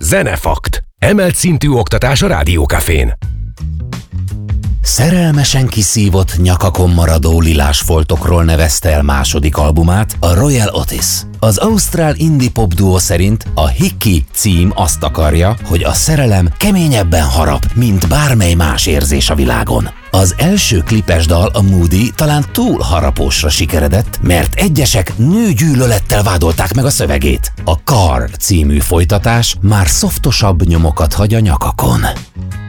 Zenefakt. Emelt szintű oktatás a Rádiókafén. Szerelmesen kiszívott, nyakakon maradó lilás foltokról nevezte el második albumát a Royal Otis. Az ausztrál indie pop duo szerint a Hickey cím azt akarja, hogy a szerelem keményebben harap, mint bármely más érzés a világon. Az első klipes dal, a Moody, talán túl harapósra sikeredett, mert egyesek nőgyűlölettel vádolták meg a szövegét. A Car című folytatás már szoftosabb nyomokat hagy a nyakakon.